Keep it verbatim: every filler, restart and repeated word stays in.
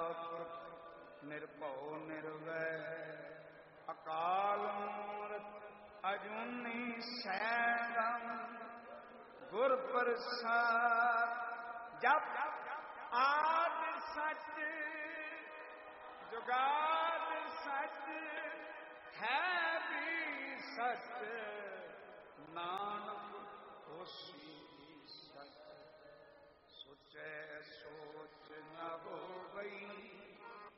ਪੁਰਖ ਨਿਰਭਉ ਨਿਰਵੈਰ ਅਕਾਲ ਮੂਰਤਿ ਅਜੂਨੀ ਸੈਭੰ ਗੁਰ ਪ੍ਰਸਾਦਿ। ਜਪ ਆਦਿ ਸਚ ਜੁਗਾਦਿ ਸਚ ਹੈ ਵੀ ਸਚ ਨਾਨਕ ਹੋਸੀ ਸਚ। ਸੋਚੈ ਸੋਚ ਨ ਹੋਵਈ